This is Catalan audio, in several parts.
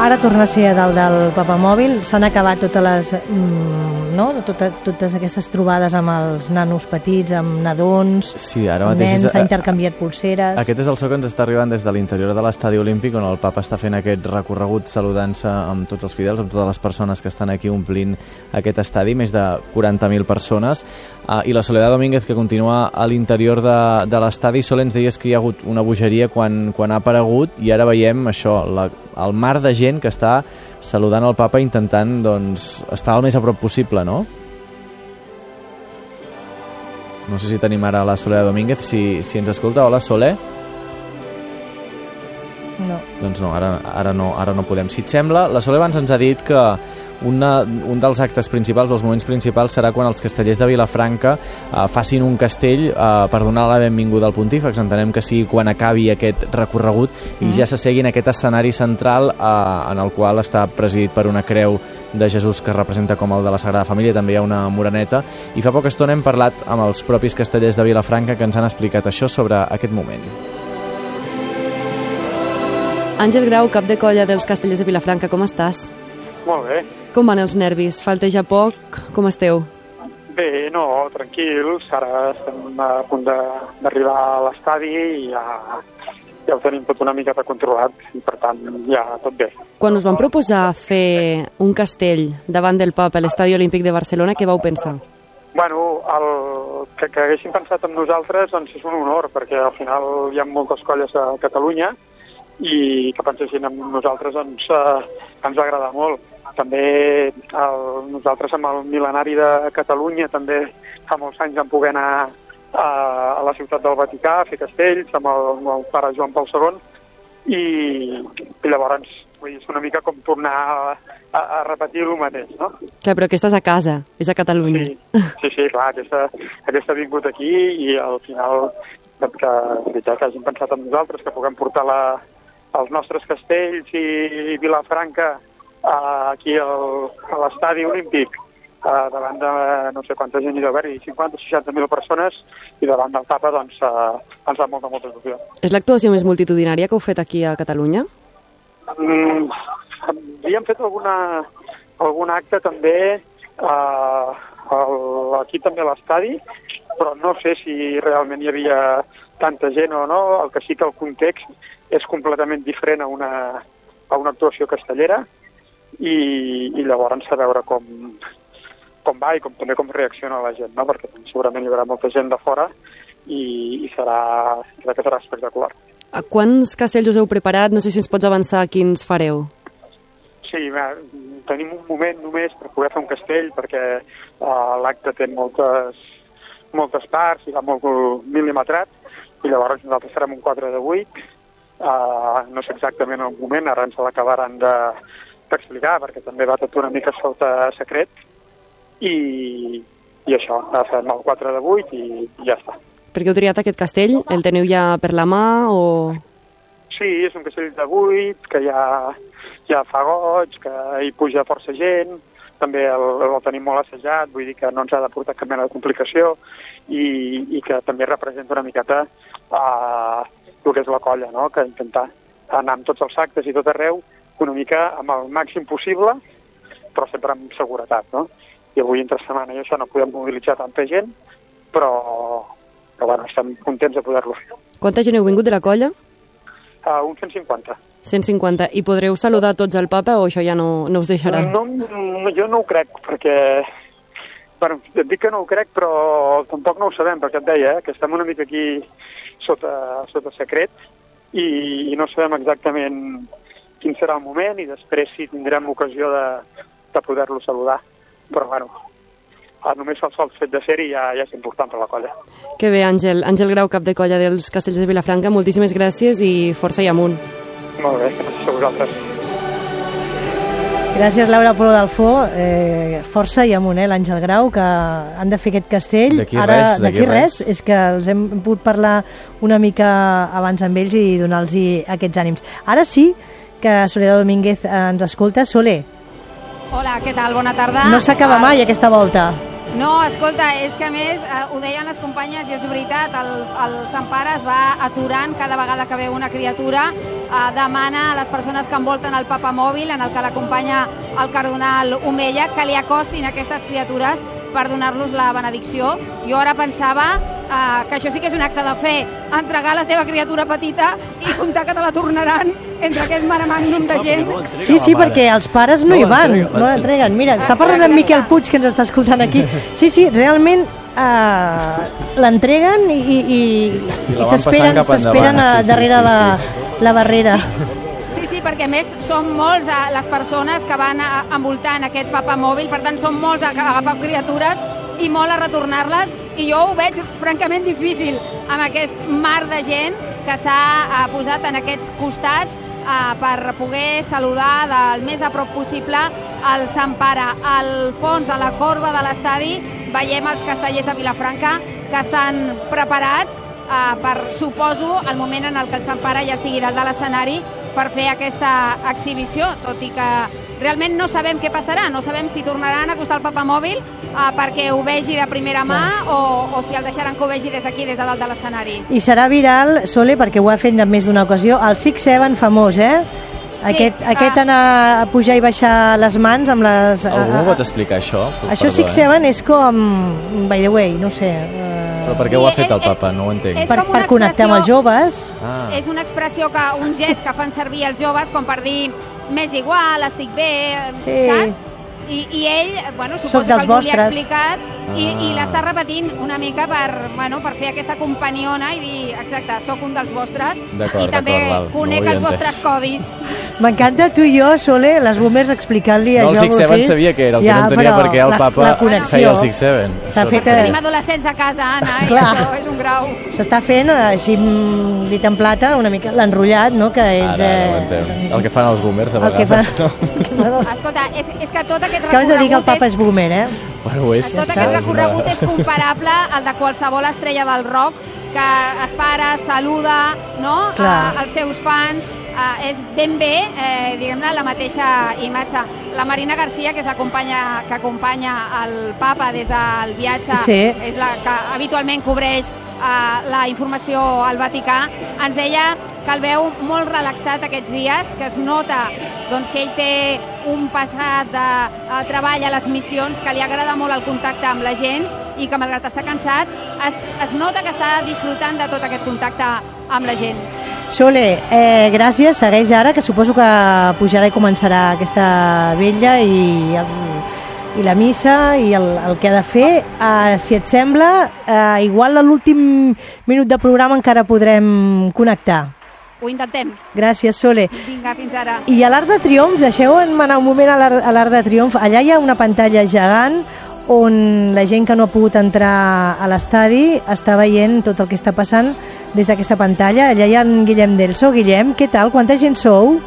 ara torna a ser a dalt del papamòbil. S'han acabat totes les... totes aquestes trobades amb els nanos petits, amb nadons, nens, s'ha intercanviat pulseres... Aquest és el so que ens està arribant des de l'interior de l'estadi olímpic, on el papa està fent aquest recorregut saludant-se amb tots els fidels, amb totes les persones que estan aquí omplint aquest estadi, més de 40.000 persones, i la Soledad Domínguez, que continua a l'interior de l'estadi. Sole, ens deies que hi ha hagut una bogeria quan ha aparegut, i ara veiem això, el mar de gent que està saludant el papa, intentant estar el més a prop possible, no? No sé si tenim ara la Soledad Domínguez, si ens escolta. Hola, Sole? No. Doncs no, ara no podem. Si et sembla, la Sole abans ens ha dit que un dels actes principals, dels moments principals, serà quan els castellers de Vilafranca facin un castell per donar la benvinguda al pontífex. Entenem que sigui quan acabi aquest recorregut i ja s'assegui en aquest escenari central en el qual està presidit per una creu de Jesús que representa com el de la Sagrada Família. També hi ha una moreneta, i fa poca estona hem parlat amb els propis castellers de Vilafranca que ens han explicat això sobre aquest moment. Àngel Grau, cap de colla dels castellers de Vilafranca, com estàs? Molt bé. Com van els nervis? Falteja poc? Com esteu? Bé, no, tranquils. Ara estem a punt d'arribar a l'estadi i ja ho tenim tot una miqueta controlat, i per tant ja tot bé. Quan us van proposar fer un castell davant del papa a l'Estadi Olímpic de Barcelona, què vau pensar? Bueno, que haguessin pensat en nosaltres doncs és un honor, perquè al final hi ha moltes colles a Catalunya, i que pensessin en nosaltres ens va agradar molt. També nosaltres amb el mil·lenari de Catalunya també fa molts anys vam poder anar a la ciutat del Vaticà a fer castells amb el pare Joan Pau II, i llavors és una mica com tornar a repetir el mateix, no? Clar, però aquesta és a casa, és a Catalunya. Sí, clar, aquesta ha vingut aquí, i al final que hagin pensat en nosaltres, que puguem portar els nostres castells i Vilafranca aquí a l'estadi olímpic, davant de no sé quanta gent hi deu haver, 50 o 60.000 persones, i davant del papa, doncs ens fa molta il·lusió. És l'actuació més multitudinària que heu fet aquí a Catalunya? Havíem fet algun acte també aquí també a l'estadi, però no sé si realment hi havia tanta gent o no. El que sí que el context és completament diferent a una actuació castellera, i llavors a veure com va i també com reacciona la gent, no? Perquè segurament hi haurà molta gent de fora i serà espectacular. A quants castells us heu preparat? No sé si ens pots avançar quins fareu. Sí, tenim un moment només per poder fer un castell, perquè l'acte té moltes parts i va molt mil·limetrat, i llavors nosaltres farem un 4 de 8. No sé exactament el moment, ara ens l'acabaran d'explicar, perquè també va tot una mica sota secret, i això, fem el 4 de 8 i ja està. Per què heu triat aquest castell? El teniu ja per la mà o...? Sí, és un castell de 8, que ja fa goig, que hi puja força gent, també el tenim molt assajat, vull dir que no ens ha de portar cap mena de complicació, i que també representa una miqueta el que és la colla, no? Que intentar anar amb tots els actes i tot arreu una mica amb el màxim possible, però sempre amb seguretat, no? I avui entre setmana i això no podem mobilitzar tanta gent, però bueno, estem contents de poder-lo fer. Quanta gent heu vingut de la colla? Uns 150. 150. I podreu saludar tots al papa o això ja no us deixarà? No, jo no ho crec, perquè... Bueno, et dic que no ho crec, però tampoc no ho sabem, perquè et deia, que estem una mica aquí sota secret i no sabem exactament quin serà el moment, i després si tindrem ocasió de poder-lo saludar. Però, bueno, només el sol fet de ser-hi ja és important per la colla. Que bé, Àngel. Àngel Grau, cap de colla dels Castellers de Vilafranca, moltíssimes gràcies i força i amunt. Molt bé, gràcies a vosaltres. Gràcies, Laura Polo d'Alfó. Força i amunt, l'Àngel Grau, que han de fer aquest castell. D'aquí res. És que els hem pogut parlar una mica abans amb ells i donar-los aquests ànims. Ara sí que Soledad Domínguez ens escolta. Sole. Hola, què tal? Bona tarda. No s'acaba mai aquesta volta. No, escolta, és que a més, ho deien les companyes i és veritat, el Sant Pare es va aturant cada vegada que veu una criatura, demana a les persones que envolten el papamòbil, en el que l'acompanya el cardinal Omella, que li acostin aquestes criatures per donar-los la benedicció. Jo ara pensava que això sí que és un acte de fe, entregar la teva criatura petita i comptar que te la tornaran entre aquest mare magnum de gent. Sí, perquè els pares no hi van, no l'entreguen. Mira, està parlant amb Miquel Puig, que ens està escoltant aquí. Sí, realment l'entreguen i s'esperen darrere la barrera. Sí, perquè a més són molts les persones que van envoltant aquest papamòbil, per tant són molts a agafar criatures i molt a retornar-les, i jo ho veig francament difícil amb aquest mar de gent que s'ha posat en aquests costats per poder saludar del més a prop possible el Sant Pare. Al fons, a la corba de l'estadi, veiem els castellers de Vilafranca que estan preparats per, suposo, el moment en el que el Sant Pare ja estigui dalt de l'escenari per fer aquesta exhibició, tot i que realment no sabem què passarà, no sabem si tornaran a acostar el papamòbil perquè ho vegi de primera mà o si el deixaran que ho vegi des d'aquí, des de dalt de l'escenari. I serà viral, Sole, perquè ho ha fet en més d'una ocasió, el 6-7 famós, Aquest anar a pujar i baixar les mans amb les... Algú pot explicar això? Això 6-7 és com, by the way, no sé... Però per què ho ha fet el papa? No ho entenc. Per connectar amb els joves. És una expressió, un gest que fan servir els joves com per dir m'és igual, estic bé, saps? I ell, suposo que el volia explicat i l'està repetint una mica per fer aquesta companiona i dir, exacte, sóc un dels vostres i també conec els vostres codis. M'encanta tu i jo, Sole, les boomers explicant-li això. No, el 6-7 sabia que era, el que no entenia per què el papa feia el 6-7. Tenim adolescents a casa, Anna, i això és un grau. S'està fent, així dit en plata, una mica l'enrotllat, no? Que és... El que fan els boomers a vegades. Escolta, és que tot aquest recorregut... Acabes de dir que el papa és boomer, Bueno, tot aquest recorregut és comparable al de qualsevol estrella del rock que es para, saluda, no? Els seus fans, és ben bé, diguem-ne, la mateixa imatge. La Marina Garcia, que és la companya que acompanya el papa des del viatge, és la que habitualment cobreix la informació al Vaticà, ens deia que el veu molt relaxat aquests dies, que es nota que ell té un passat de treball a les missions, que li agrada molt el contacte amb la gent i que, malgrat estar cansat, es nota que està disfrutant de tot aquest contacte amb la gent. Sole, gràcies, segueix ara, que suposo que pujarà i començarà aquesta vetlla i la missa i el que ha de fer. Si et sembla, igual a l'últim minut de programa encara podrem connectar. Ho intentem. Gràcies, Sole. Vinga, fins ara. I a l'Arc de Triomf, deixeu-me anar un moment a l'Arc de Triomf, allà hi ha una pantalla gegant on la gent que no ha pogut entrar a l'estadi està veient tot el que està passant des d'aquesta pantalla. Allà hi ha en Guillem Delso. Guillem, què tal? Quanta gent sou?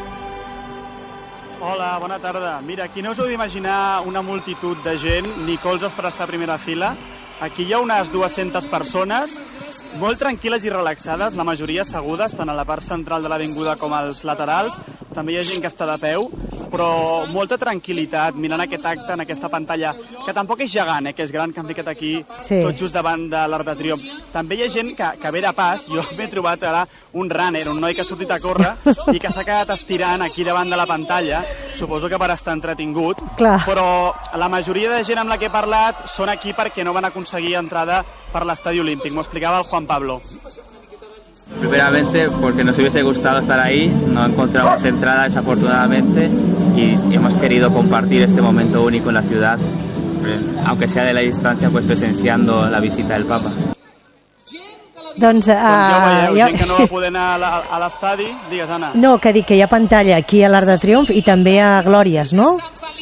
Hola, bona tarda. Mira, aquí no us heu d'imaginar una multitud de gent ni colzes per estar a primera fila. Aquí hi ha unes 200 persones, molt tranquil·les i relaxades, la majoria assegudes, tant a la part central de l'avinguda com als laterals. També hi ha gent que està de peu, però molta tranquil·litat mirant aquest acte en aquesta pantalla, que tampoc és gegant, que és gran, que han ficat aquí tot just davant de l'Arc de Triomf. També hi ha gent que ve de pas. Jo m'he trobat ara un runner, un noi que ha sortit a córrer i que s'ha quedat estirant aquí davant de la pantalla, suposo que per estar entretingut. Però la majoria de gent amb la que he parlat són aquí perquè no van aconseguir entrada per l'Estadi Olímpic. M'ho explicava el Juan Pablo. Primeramente porque nos hubiese gustado estar ahí, no encontramos entrada desafortunadamente y hemos querido compartir este momento único en la ciudad, aunque sea de la distancia, pues presenciando la visita del Papa. Doncs ja veieu, gent que no va poder anar a l'estadi. Digues, Anna. No, que dic que hi ha pantalla aquí a l'Arc de Triomf i també a Glòries, no?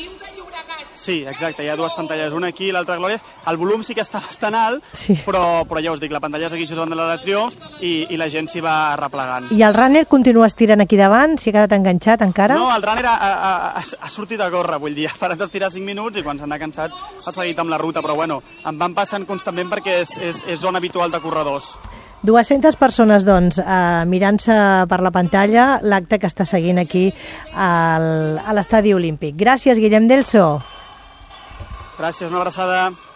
Sí, exacte, hi ha dues pantalles, una aquí i l'altra a Glòries. El volum sí que està bastant alt, però ja us dic, la pantalla és aquí davant de l'Arc de Triomf i la gent s'hi va replegant. I el runner continua estirant aquí davant? S'hi ha quedat enganxat encara? No, el runner ha sortit a córrer, vull dir, ha parat d'estirar 5 minuts i quan s'ha cansat ha seguit amb la ruta, però bueno, em van passant constantment perquè és zona habitual de corredors. 200 persones, doncs, mirant-se per la pantalla l'acte que està seguint aquí a l'Estadi Olímpic. Gràcies, Guillem Delso. Gràcies, una abraçada.